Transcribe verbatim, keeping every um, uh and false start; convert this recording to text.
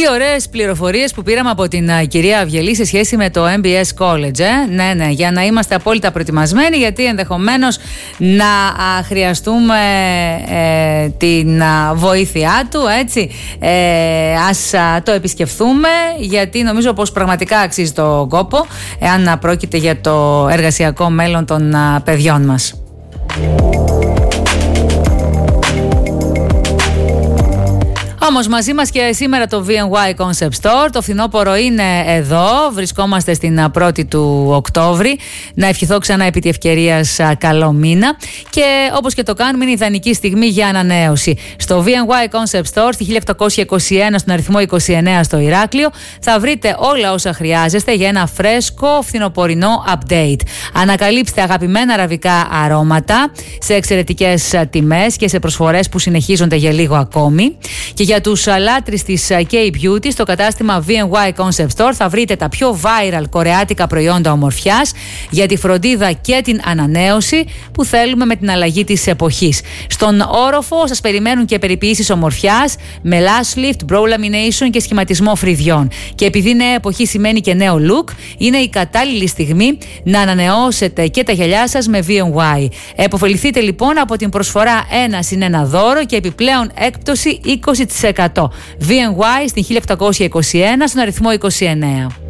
Τι ωραίες πληροφορίες που πήραμε από την uh, κυρία Αυγελή σε σχέση με το εμ μπι ες College. Ε? Ναι, ναι, για να είμαστε απόλυτα προετοιμασμένοι, γιατί ενδεχομένως να uh, χρειαστούμε uh, την uh, βοήθειά του, έτσι. Ε, ας uh, το επισκεφθούμε, γιατί νομίζω πως πραγματικά αξίζει το κόπο, εάν uh, πρόκειται για το εργασιακό μέλλον των uh, παιδιών μας. Όμως μαζί μας και σήμερα το βι εν γουάι Concept Store. Το φθινόπωρο είναι εδώ. Βρισκόμαστε στην πρώτη του Οκτώβρη. Να ευχηθώ ξανά επί τη ευκαιρίας καλό μήνα. Και όπως και το κάνουμε, είναι ιδανική στιγμή για ανανέωση. Στο βι εν γουάι Concept Store, στη χίλια επτακόσια είκοσι ένα, στον αριθμό είκοσι εννέα στο Ηράκλειο, θα βρείτε όλα όσα χρειάζεστε για ένα φρέσκο φθινοπορεινό update. Ανακαλύψτε αγαπημένα αραβικά αρώματα σε εξαιρετικές τιμές και σε προσφορές που συνεχίζονται για λίγο ακόμη. Και για τους λάτρεις της K-Beauty, στο κατάστημα βι εν γουάι Concept Store θα βρείτε τα πιο viral κορεάτικα προϊόντα ομορφιάς για τη φροντίδα και την ανανέωση που θέλουμε με την αλλαγή της εποχής. Στον όροφο σας περιμένουν και περιποίησεις ομορφιάς με lash lift, brow lamination και σχηματισμό φρυδιών. Και επειδή νέα εποχή σημαίνει και νέο look, είναι η κατάλληλη στιγμή να ανανεώσετε και τα γυαλιά σας με βι εν γουάι. Εποφεληθείτε λοιπόν από την προσφορά ένα συν ένα δώρο και επιπλέον έκπτωση είκοσι τοις εκατό. βι εν γουάι στην χίλια επτακόσια είκοσι ένα, στον αριθμό είκοσι εννέα.